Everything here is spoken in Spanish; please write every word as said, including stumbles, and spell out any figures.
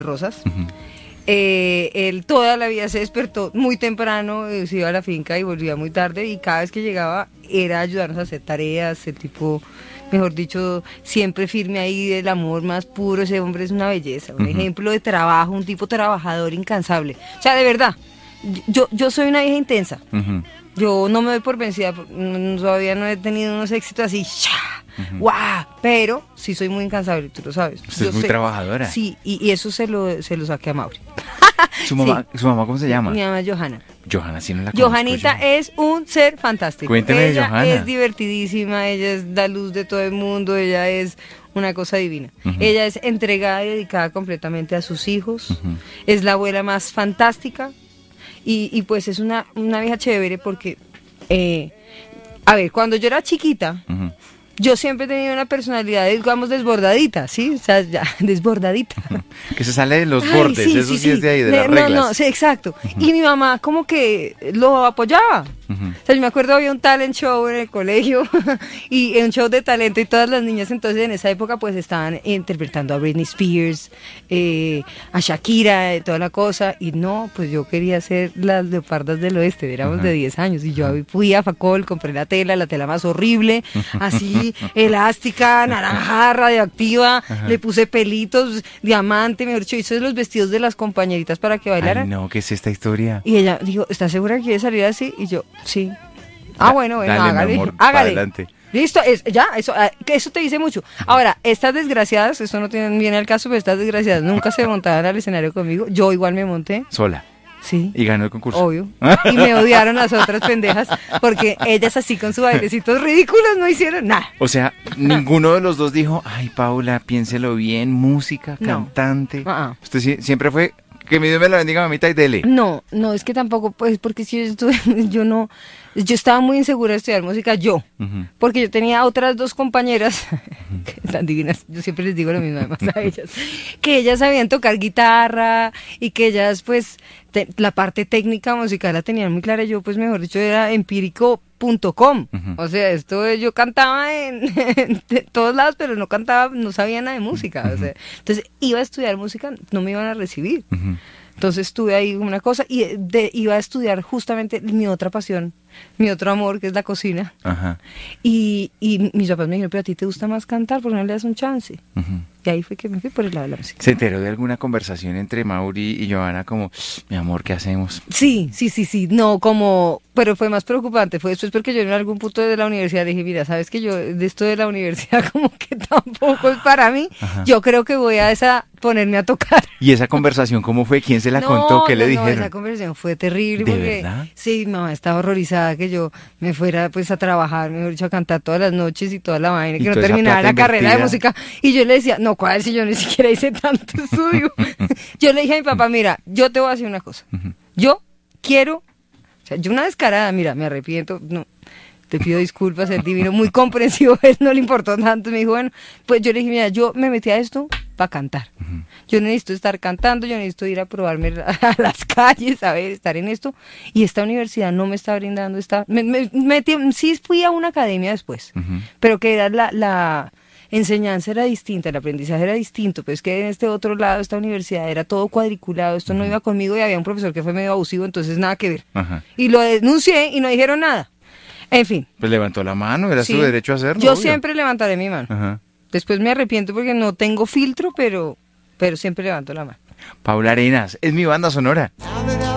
Rosas. Ujú. Eh, él toda la vida se despertó muy temprano, eh, se iba a la finca y volvía muy tarde, y cada vez que llegaba era ayudarnos a hacer tareas, el tipo, mejor dicho, siempre firme ahí, del amor más puro. Ese hombre es una belleza, un Ujú. ejemplo de trabajo, un tipo trabajador incansable. O sea, de verdad, yo, yo soy una vieja intensa. Ujú. Yo no me doy por vencida, mm, todavía no he tenido unos éxitos así, ¡sha! ¡Guau! Pero sí soy muy incansable, tú lo sabes. Usted Yo es muy sé- trabajadora. Sí, y, y eso se lo, se lo saqué a Mauri. ¿Su mamá, ¿Su mamá cómo se llama? Mi mamá es Johanna. Johanna, sí no la conozco Johanita yo. es un ser fantástico. Cuénteme de Ella Johanna. es divertidísima, ella es la luz de todo el mundo, ella es una cosa divina. Ujú. Ella es entregada y dedicada completamente a sus hijos. Ujú. Es la abuela más fantástica y, y pues es una, una vieja chévere porque, eh, a ver, cuando yo era chiquita, Ujú. yo siempre he tenido una personalidad, digamos, desbordadita, ¿sí? O sea, ya, desbordadita. Que se sale de los Ay, bordes, sí, eso sí, sí, es sí. de ahí, de Eh, las no, reglas. no, sí, exacto. Y mi mamá como que lo apoyaba. Ujú. O sea, yo me acuerdo había un talent show en el colegio y un show de talento y todas las niñas entonces en esa época pues estaban interpretando a Britney Spears, eh, a Shakira, eh, toda la cosa, y no, pues yo quería ser las leopardas del oeste, éramos Ajá. de diez años y yo fui a Facol, compré la tela, la tela más horrible, así elástica, naranja, radioactiva, Ajá. le puse pelitos, diamante, mejor dicho, hice los vestidos de las compañeritas para que bailaran. Ay, no, ¿qué es esta historia? Y ella dijo, ¿estás segura que quiere salir así? Y yo, sí. Ah, Da- bueno, bueno, dale, mi hágale, amor, pa' hágale. adelante. Listo, es, ya, eso, ah, que eso te dice mucho. Ahora, estas desgraciadas, esto no tiene bien el caso, pero estas desgraciadas nunca se montaban al escenario conmigo. Yo igual me monté, Sola. sí. Y ganó el concurso. Obvio. Y me odiaron las otras pendejas porque ellas así con sus bailecitos ridículos no hicieron nada. O sea, ninguno de los dos dijo, ay, Paula, piénselo bien, música, No. cantante. Ah, ah. Usted sí- siempre fue, que mi Dios me la bendiga, mamita, y dele. No, no, es que tampoco, pues, porque si yo estuve, yo no, yo estaba muy insegura de estudiar música, yo. Ujú. Porque yo tenía otras dos compañeras, que tan divinas, yo siempre les digo lo mismo además a ellas, que ellas sabían tocar guitarra y que ellas pues te- la parte técnica musical la tenían muy clara. Yo pues mejor dicho era empírico punto com, Ujú. o sea, esto eh, yo cantaba en, en de todos lados, pero no cantaba, no sabía nada de música, o sea, entonces iba a estudiar música, no me iban a recibir. Ujú. Entonces estuve ahí una cosa y de- iba a estudiar justamente mi otra pasión, mi otro amor, que es la cocina. Ajá. Y, y mis papás me dijeron, pero a ti te gusta más cantar, ¿por qué no le das un chance? Ujú. Y ahí fue que me fui por el lado de la música. ¿Se enteró de alguna conversación entre Mauri y Johanna como, mi amor, ¿qué hacemos? Sí, sí, sí, sí, no, como, pero fue más preocupante, fue después porque yo en algún punto de la universidad dije, mira, sabes que yo de esto de la universidad como que tampoco es para mí, Ajá. yo creo que voy a esa ponerme a tocar. ¿Y esa conversación cómo fue? ¿Quién se la No, contó? ¿Qué no, le no, dijeron? esa conversación fue terrible. ¿De porque, verdad? Sí, mi mamá estaba horrorizada que yo me fuera pues a trabajar, mejor dicho, a cantar todas las noches y toda la vaina, Y que no toda esa terminara plata la carrera de invertida. música. Y yo le decía, no, ¿cuál? Si yo ni siquiera hice tanto estudio. Yo le dije a mi papá, mira, yo te voy a decir una cosa. Ujú. Yo quiero, o sea, yo una descarada, mira, me arrepiento, no, te pido disculpas, el divino, muy comprensivo, él no le importó tanto, me dijo, bueno, pues yo le dije, mira, yo me metí a esto para cantar. Ujú. Yo necesito estar cantando, yo necesito ir a probarme a las calles, a ver, estar en esto, y esta universidad no me está brindando esta, me, me, metí- sí fui a una academia después, Ujú. pero que era la, la enseñanza era distinta, el aprendizaje era distinto, pues que en este otro lado, esta universidad era todo cuadriculado, esto no iba conmigo y había un profesor que fue medio abusivo, entonces nada que ver. Ajá. Y lo denuncié y no dijeron nada. En fin. Pues levantó la mano, era sí. su derecho a hacerlo. Yo obvio. siempre levantaré mi mano. Ajá. Después me arrepiento porque no tengo filtro, pero, pero siempre levanto la mano. Paula Arenas, es mi banda sonora. Now that